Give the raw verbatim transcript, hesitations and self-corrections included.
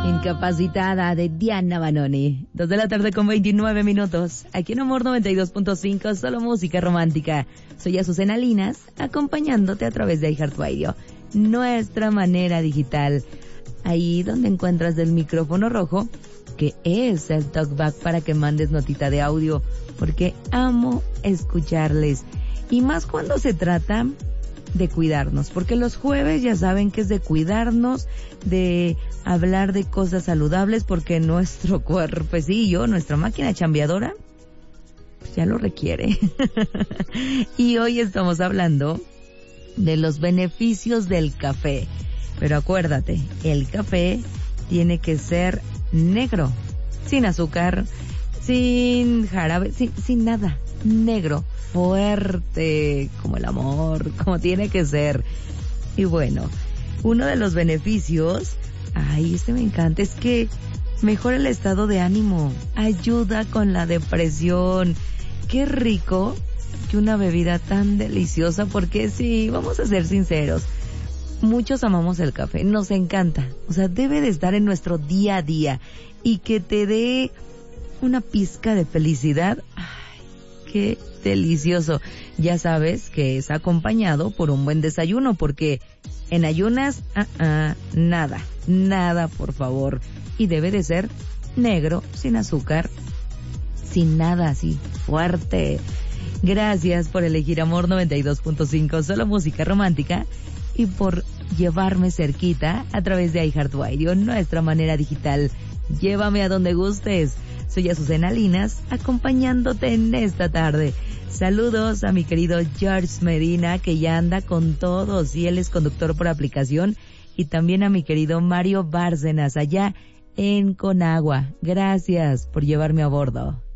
Incapacitada de Diana Banoni. Dos de la tarde con veintinueve minutos. Aquí en Amor noventa y dos punto cinco, solo música romántica. Soy Azucena Linas, acompañándote a través de iHeartRadio, nuestra manera digital. Ahí donde encuentras el micrófono rojo, que es el talkback para que mandes notita de audio, porque amo escucharles. Y más cuando se trata de cuidarnos, porque los jueves ya saben que es de cuidarnos, de hablar de cosas saludables, porque nuestro cuerpecillo, nuestra máquina chambeadora, pues ya lo requiere. Y hoy estamos hablando de los beneficios del café. Pero acuérdate, el café tiene que ser negro, sin azúcar, sin jarabe, sin, sin nada, negro, fuerte, como el amor, como tiene que ser. Y bueno, uno de los beneficios, ay, este me encanta, es que mejora el estado de ánimo, ayuda con la depresión. Qué rico que una bebida tan deliciosa, porque sí, vamos a ser sinceros, muchos amamos el café, nos encanta, o sea, debe de estar en nuestro día a día, y que te dé una pizca de felicidad, ay, qué delicioso. Ya sabes que es acompañado por un buen desayuno, porque en ayunas, ah, ah, nada, nada, por favor, y debe de ser negro, sin azúcar, sin nada así, fuerte. Gracias por elegir Amor noventa y dos punto cinco, solo música romántica, y por llevarme cerquita a través de iHeartRadio, nuestra manera digital. Llévame a donde gustes. Soy Azucena Linas, acompañándote en esta tarde. Saludos a mi querido George Medina, que ya anda con todos, y él es conductor por aplicación, y también a mi querido Mario Bárcenas, allá en Conagua. Gracias por llevarme a bordo.